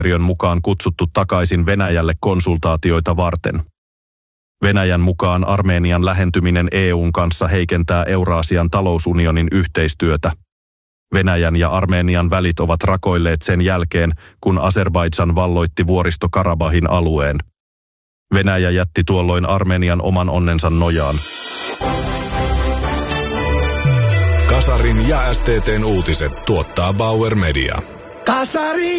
mukaan kutsuttu takaisin Venäjälle konsultaatioita varten. Venäjän mukaan Armenian lähentyminen EU:n kanssa heikentää Euraasian talousunionin yhteistyötä. Venäjän ja Armenian välit ovat rakoilleet sen jälkeen, kun Azerbaidžan valloitti Vuoristo-Karabahin alueen. Venäjä jätti tuolloin Armenian oman onnensa nojaan. Kasarin ja STT:n uutiset tuottaa Bauer Media. Kasari!